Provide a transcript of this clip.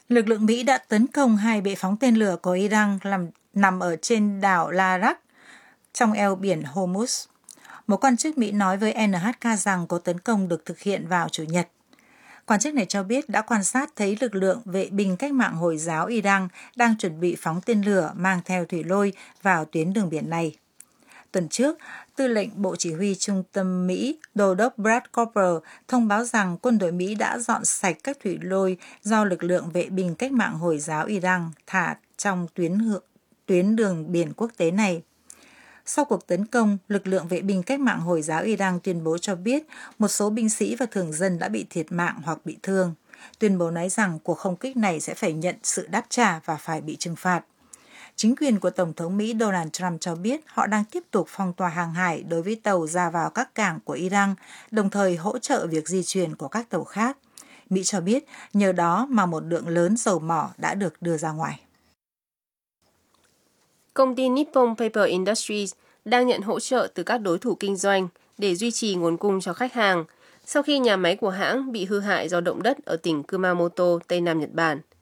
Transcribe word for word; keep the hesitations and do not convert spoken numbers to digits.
Lực lượng Mỹ đã tấn công hai bệ phóng tên lửa của Iran làm, nằm ở trên đảo Larak trong eo biển Hormuz. Một quan chức Mỹ nói với en hát ca rằng cuộc tấn công được thực hiện vào Chủ nhật. Quan chức này cho biết đã quan sát thấy lực lượng vệ binh cách mạng Hồi giáo Iran đang chuẩn bị phóng tên lửa mang theo thủy lôi vào tuyến đường biển này. Tuần trước, Tư lệnh Bộ Chỉ huy Trung tâm Mỹ Đô đốc Brad Cooper thông báo rằng quân đội Mỹ đã dọn sạch các thủy lôi do lực lượng vệ binh cách mạng Hồi giáo Iran thả trong tuyến, tuyến đường biển quốc tế này. Sau cuộc tấn công, lực lượng vệ binh cách mạng Hồi giáo Iran tuyên bố cho biết một số binh sĩ và thường dân đã bị thiệt mạng hoặc bị thương. Tuyên bố nói rằng cuộc không kích này sẽ phải nhận sự đáp trả và phải bị trừng phạt. Chính quyền của Tổng thống Mỹ Donald Trump cho biết họ đang tiếp tục phong tỏa hàng hải đối với tàu ra vào các cảng của Iran, đồng thời hỗ trợ việc di chuyển của các tàu khác. Mỹ cho biết nhờ đó mà một lượng lớn dầu mỏ đã được đưa ra ngoài. Công ty Nippon Paper Industries đang nhận hỗ trợ từ các đối thủ kinh doanh để duy trì nguồn cung cho khách hàng sau khi nhà máy của hãng bị hư hại do động đất ở tỉnh Kumamoto, Tây Nam Nhật Bản.